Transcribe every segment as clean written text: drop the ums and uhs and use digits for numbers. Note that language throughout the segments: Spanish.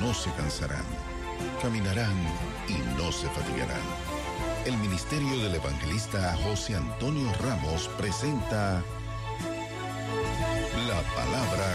no se cansarán. Caminarán y no se fatigarán. El Ministerio del Evangelista José Antonio Ramos presenta La Palabra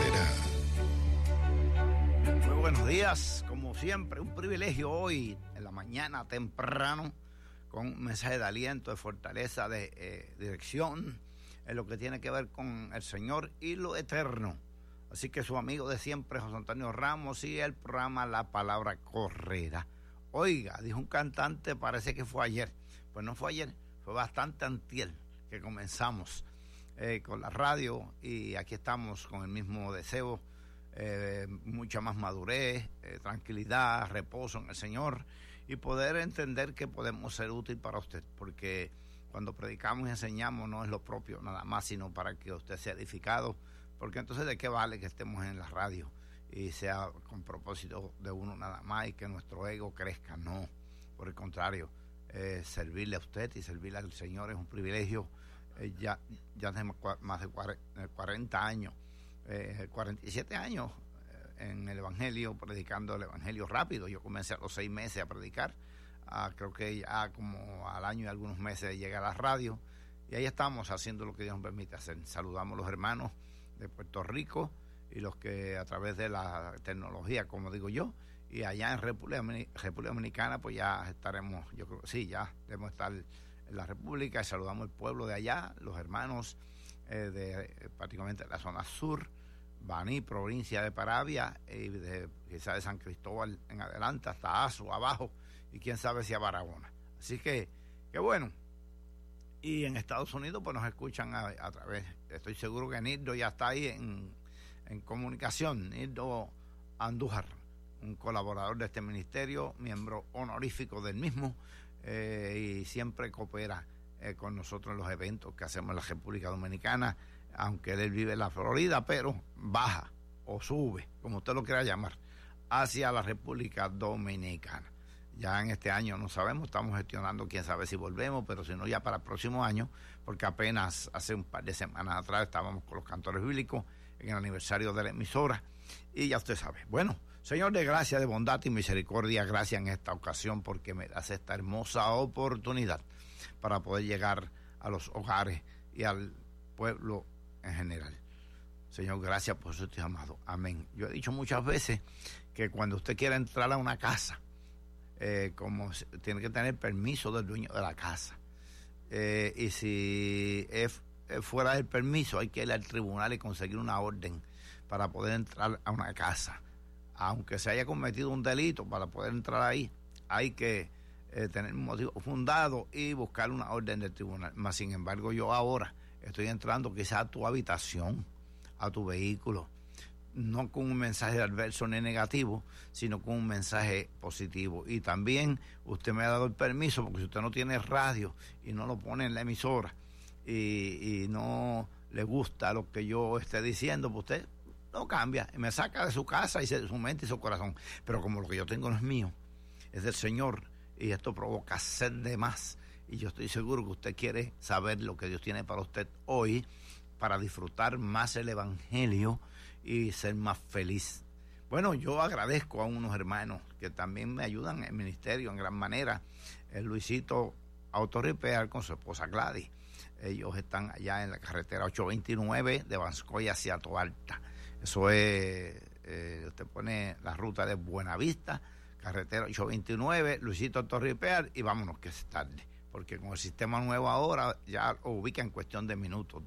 Correrá. Muy buenos días, como siempre, un privilegio hoy en la mañana temprano con un mensaje de aliento, de fortaleza, de dirección en lo que tiene que ver con el Señor y lo eterno. Así que su amigo de siempre, José Antonio Ramos, y el programa La Palabra Correrá. Oiga, dijo un cantante, parece que fue ayer. Pues no fue ayer, fue bastante antier que comenzamos con la radio, y aquí estamos con el mismo deseo, mucha más madurez, tranquilidad, reposo en el Señor, y poder entender que podemos ser útil para usted, porque cuando predicamos y enseñamos no es lo propio nada más, sino para que usted sea edificado. Porque entonces, ¿de qué vale que estemos en la radio y sea con propósito de uno nada más y que nuestro ego crezca? No, por el contrario, servirle a usted y servirle al Señor es un privilegio. Ya tenemos más de 40 años, 47 años en el Evangelio, predicando el Evangelio rápido. Yo comencé a los 6 meses a predicar, creo que ya como al año y algunos meses llegué a la radio, y ahí estamos haciendo lo que Dios nos permite hacer. Saludamos a los hermanos de Puerto Rico y los que a través de la tecnología, como digo yo, y allá en República Dominicana, pues ya estaremos, yo creo que sí, ya debemos estar en la República, y saludamos al pueblo de allá, los hermanos prácticamente de la zona sur, Baní, provincia de Paravia, y quizás de San Cristóbal en adelante, hasta Azo, abajo, y quién sabe si a Barahona. Así que bueno. Y en Estados Unidos pues nos escuchan a través, estoy seguro que Nildo ya está ahí en comunicación, Nildo Andújar, un colaborador de este ministerio, miembro honorífico del mismo, y siempre coopera con nosotros en los eventos que hacemos en la República Dominicana, aunque él vive en la Florida, pero baja o sube, como usted lo quiera llamar, hacia la República Dominicana. Ya en este año no sabemos, estamos gestionando, quién sabe si volvemos, pero si no, ya para el próximo año, porque apenas hace un par de semanas atrás estábamos con los cantores bíblicos en el aniversario de la emisora, y ya usted sabe. Bueno, Señor de gracia, de bondad y misericordia, gracias en esta ocasión porque me das esta hermosa oportunidad para poder llegar a los hogares y al pueblo en general. Señor, gracias por su amado. Amén. Yo he dicho muchas veces que cuando usted quiera entrar a una casa, como tiene que tener permiso del dueño de la casa, y si es fuera del permiso, hay que ir al tribunal y conseguir una orden para poder entrar a una casa. Aunque se haya cometido un delito, para poder entrar ahí hay que tener un motivo fundado y buscar una orden del tribunal. Mas sin embargo, yo ahora estoy entrando quizás a tu habitación, a tu vehículo, no con un mensaje adverso ni negativo, sino con un mensaje positivo. Y también usted me ha dado el permiso, porque si usted no tiene radio y no lo pone en la emisora y no le gusta lo que yo esté diciendo, pues usted no cambia y me saca de su casa y de su mente y su corazón. Pero como lo que yo tengo no es mío, es del Señor, y esto provoca sed de más, y yo estoy seguro que usted quiere saber lo que Dios tiene para usted hoy, para disfrutar más el Evangelio y ser más feliz. Bueno, yo agradezco a unos hermanos que también me ayudan en el ministerio en gran manera. El Luisito Autorrepair con su esposa Gladys. Ellos están allá en la carretera 829 de Vanscoy hacia Toalta. Eso es, usted pone la ruta de Buenavista, carretera 829, Luisito Autorrepair, y vámonos que es tarde, porque con el sistema nuevo ahora ya lo ubica en cuestión de minutos.